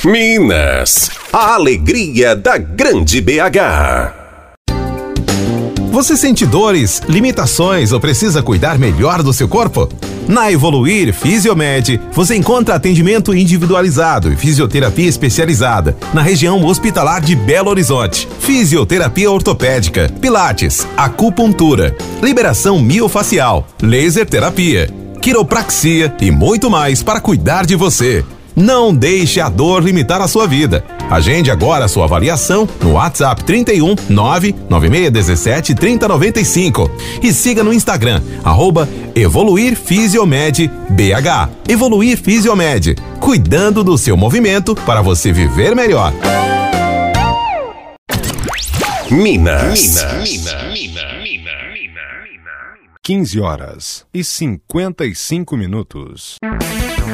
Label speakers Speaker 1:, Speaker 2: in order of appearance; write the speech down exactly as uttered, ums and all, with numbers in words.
Speaker 1: Minas, a alegria da grande B H.
Speaker 2: Você sente dores, limitações ou precisa cuidar melhor do seu corpo? Na Evoluir Fisiomed, você encontra atendimento individualizado e fisioterapia especializada na região hospitalar de Belo Horizonte. Fisioterapia ortopédica, pilates, acupuntura, liberação miofacial, laser terapia, quiropraxia e muito mais para cuidar de você. Não deixe a dor limitar a sua vida. Agende agora a sua avaliação no WhatsApp trinta e um, nove nove seis um sete, três zero nove cinco e siga no Instagram, arroba Evoluir Fisiomed B H. Evoluir Fisiomed, cuidando do seu movimento para você viver melhor.
Speaker 1: Minas, Minas, Minas, Minas,
Speaker 3: quinze horas e cinquenta e cinco minutos.